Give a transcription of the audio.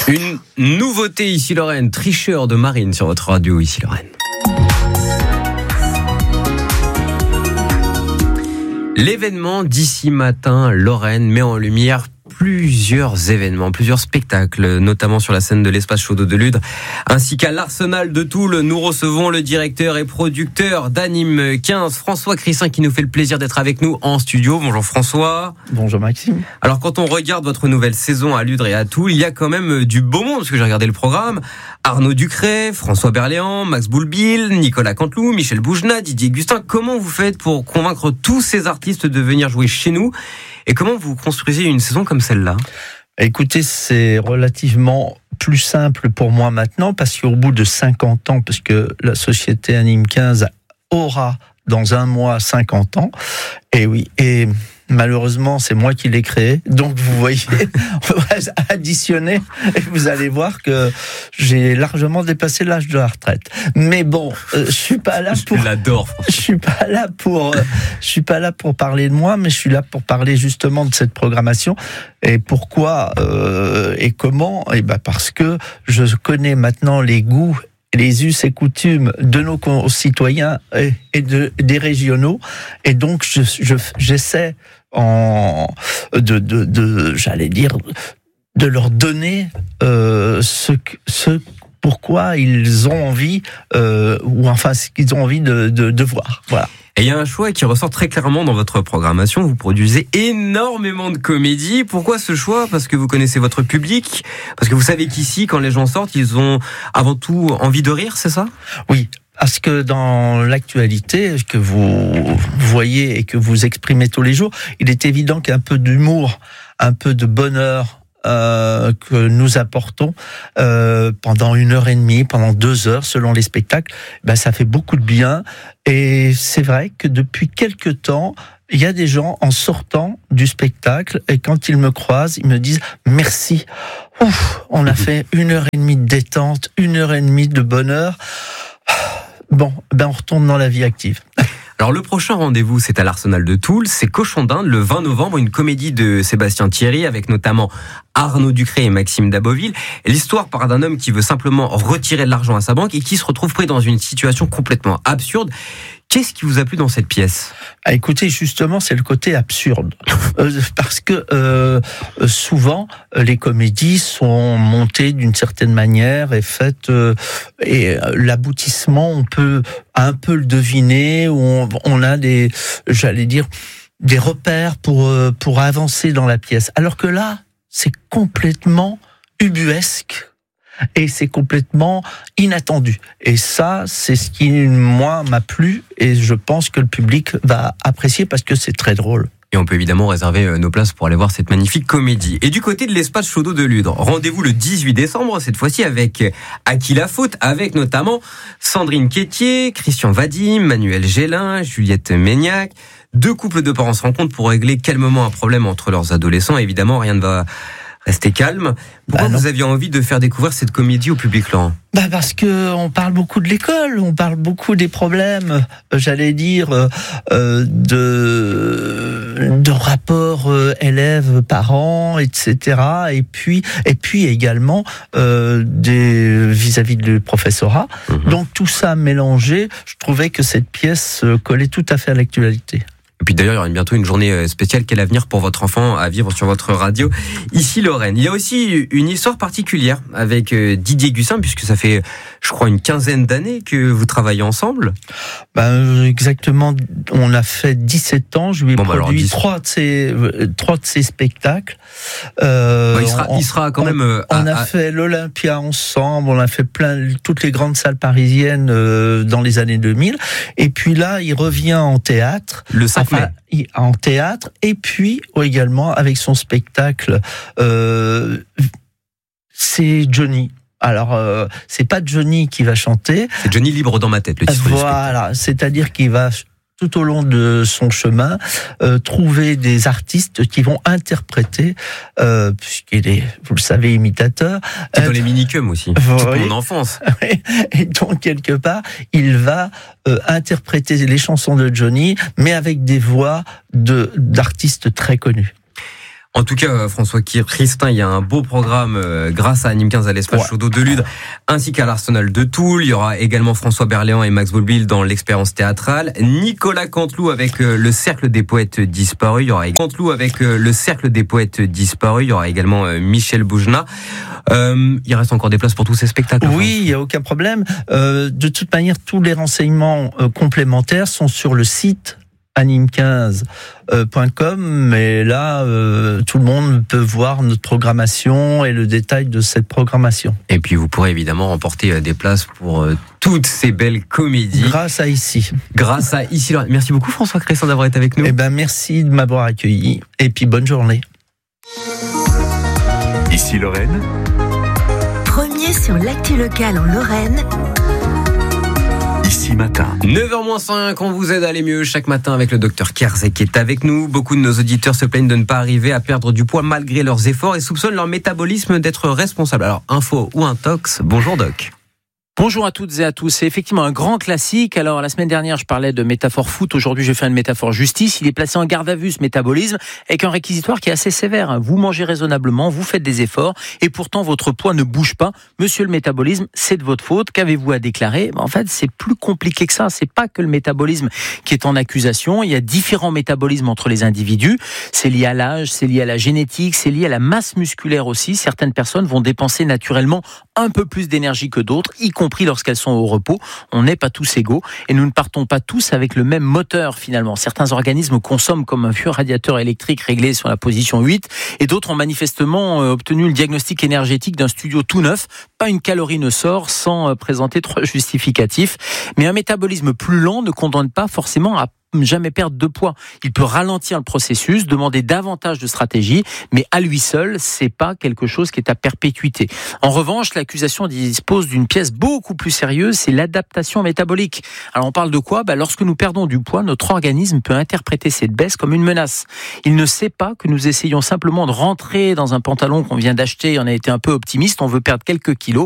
Une nouveauté ici Lorraine, Tricheur de Marine sur votre radio ici Lorraine. L'événement d'ici matin, Lorraine met en lumière plusieurs événements, plusieurs spectacles, notamment sur la scène de l'Espace Chaudeau de Ludre, ainsi qu'à l'Arsenal de Toul. Nous recevons le directeur et producteur d'Anime 15, François Crissin, qui nous fait le plaisir d'être avec nous en studio. Bonjour François. Bonjour Maxime. Alors quand on regarde votre nouvelle saison à Ludre et à Toul, il y a quand même du beau monde, parce que j'ai regardé le programme. Arnaud Ducret, François Berléand, Max Boulbil, Nicolas Canteloup, Michel Boujna, Didier Gustin. Comment vous faites pour convaincre tous ces artistes de venir jouer chez nous ? Et comment vous construisez une saison comme celle-là ? Écoutez, c'est relativement plus simple pour moi maintenant, parce qu'au bout de 50 ans, parce que la société Anime 15 aura dans un mois 50 ans, et oui, et malheureusement, c'est moi qui l'ai créé. Donc, vous voyez, on va additionner et vous allez voir que j'ai largement dépassé l'âge de la retraite. Mais bon, je suis pas là pour. Je l'adore. Je suis pas là pour parler de moi, mais je suis là pour parler justement de cette programmation. Et pourquoi et comment ? Et ben parce que je connais maintenant les goûts, les us et coutumes de nos concitoyens et des régionaux, et donc j'essaie j'allais dire, de leur donner ce pourquoi ils ont envie, ou enfin ce qu'ils ont envie de voir. Voilà. Et il y a un choix qui ressort très clairement dans votre programmation. Vous produisez énormément de comédies. Pourquoi ce choix ? Parce que vous connaissez votre public ? Parce que vous savez qu'ici, quand les gens sortent, ils ont avant tout envie de rire, c'est ça ? Oui. Parce que dans l'actualité que vous voyez et que vous exprimez tous les jours, il est évident qu'un peu d'humour, un peu de bonheur que nous apportons pendant 1h30, pendant 2 heures, selon les spectacles, ben ça fait beaucoup de bien. Et c'est vrai que depuis quelque temps, il y a des gens en sortant du spectacle, et quand ils me croisent, ils me disent merci. Ouf, on a fait 1h30 de détente, 1h30 de bonheur. Bon, ben on retourne dans la vie active. Alors le prochain rendez-vous, c'est à l'Arsenal de Toul, c'est Cochon d'Inde, le 20 novembre, une comédie de Sébastien Thierry avec notamment Arnaud Ducret et Maxime Daboville. L'histoire part d'un homme qui veut simplement retirer de l'argent à sa banque et qui se retrouve pris dans une situation complètement absurde. Qu'est-ce qui vous a plu dans cette pièce ? Écoutez, justement, c'est le côté absurde. Parce que souvent, les comédies sont montées d'une certaine manière et faites... et l'aboutissement, on peut un peu le deviner, on a des repères pour avancer dans la pièce. Alors que là, c'est complètement ubuesque. Et c'est complètement inattendu. Et ça, c'est ce qui, moi, m'a plu. Et je pense que le public va apprécier parce que c'est très drôle. Et on peut évidemment réserver nos places pour aller voir cette magnifique comédie. Et du côté de l'Espace Chaudeau de Ludre, rendez-vous le 18 décembre, cette fois-ci avec À qui la faute, avec notamment Sandrine Quétier, Christian Vadim, Manuel Gélin, Juliette Méniac. 2 couples de parents se rencontrent pour régler calmement un problème entre leurs adolescents. Évidemment, rien ne va rester calme. Pourquoi vous aviez envie de faire découvrir cette comédie au public, Laurent ? Parce que on parle beaucoup de l'école, on parle beaucoup des problèmes, j'allais dire, de rapports élèves-parents, etc. Et puis également vis-à-vis du professorat. Donc tout ça mélangé, je trouvais que cette pièce collait tout à fait à l'actualité. Et puis d'ailleurs, il y aura bientôt une journée spéciale. Quel avenir pour votre enfant à vivre sur votre radio ici Lorraine. Il y a aussi une histoire particulière avec Didier Gustin, puisque ça fait, je crois, une quinzaine d'années que vous travaillez ensemble. Exactement, on a fait 17 ans. Je lui ai produit 3 de ses spectacles. Il sera quand même... On a fait l'Olympia ensemble, on a fait toutes les grandes salles parisiennes dans les années 2000. Et puis là, il revient en théâtre. Le 5 mai. En théâtre, et puis également avec son spectacle, c'est Johnny. Alors, c'est pas Johnny qui va chanter. C'est Johnny libre dans ma tête, le titre du spectacle. Voilà, c'est-à-dire qu'il va tout au long de son chemin, trouver des artistes qui vont interpréter, puisqu'il est, vous le savez, imitateur. C'est dans les minicums aussi, toute mon enfance. Et donc, quelque part, il va interpréter les chansons de Johnny, mais avec des voix d'artistes très connus. En tout cas, François Christin, il y a un beau programme grâce à Nîmes 15 à l'espace Chaudot de Ludre, ainsi qu'à l'Arsenal de Toul. Il y aura également François Berléand et Max Boublil dans l'expérience théâtrale. Nicolas Canteloup avec le Cercle des Poètes Disparus. Il y aura également Michel Boujna. Il reste encore des places pour tous ces spectacles. Oui, il n'y a aucun problème. De toute manière, tous les renseignements complémentaires sont sur le site anime15.com, mais là, tout le monde peut voir notre programmation et le détail de cette programmation. Et puis, vous pourrez évidemment remporter des places pour toutes ces belles comédies. Grâce à Ici. Merci beaucoup, François Christin, d'avoir été avec nous. Merci de m'avoir accueilli. Et puis, bonne journée. Ici Lorraine. Premier sur l'actu locale en Lorraine. Ici Matin. 9h-5, on vous aide à aller mieux chaque matin avec le docteur Kerzek qui est avec nous. Beaucoup de nos auditeurs se plaignent de ne pas arriver à perdre du poids malgré leurs efforts et soupçonnent leur métabolisme d'être responsable. Alors, info ou intox, bonjour doc. Bonjour à toutes et à tous. C'est effectivement un grand classique. Alors, la semaine dernière, je parlais de métaphore foot. Aujourd'hui, je fais une métaphore justice. Il est placé en garde à vue, ce métabolisme, avec un réquisitoire qui est assez sévère. Vous mangez raisonnablement, vous faites des efforts, et pourtant, votre poids ne bouge pas. Monsieur le métabolisme, c'est de votre faute. Qu'avez-vous à déclarer? En fait, c'est plus compliqué que ça. C'est pas que le métabolisme qui est en accusation. Il y a différents métabolismes entre les individus. C'est lié à l'âge, c'est lié à la génétique, c'est lié à la masse musculaire aussi. Certaines personnes vont dépenser naturellement un peu plus d'énergie que d'autres, y compris lorsqu'elles sont au repos. On n'est pas tous égaux et nous ne partons pas tous avec le même moteur finalement. Certains organismes consomment comme un vieux radiateur électrique réglé sur la position 8 et d'autres ont manifestement obtenu le diagnostic énergétique d'un studio tout neuf. Pas une calorie ne sort sans présenter 3 justificatifs. Mais un métabolisme plus lent ne condamne pas forcément à jamais perdre de poids. Il peut ralentir le processus, demander davantage de stratégie, mais à lui seul, c'est pas quelque chose qui est à perpétuité. En revanche, l'accusation dispose d'une pièce beaucoup plus sérieuse, c'est l'adaptation métabolique. Alors on parle de quoi? Lorsque nous perdons du poids, notre organisme peut interpréter cette baisse comme une menace. Il ne sait pas que nous essayons simplement de rentrer dans un pantalon qu'on vient d'acheter, on a été un peu optimiste, on veut perdre quelques kilos,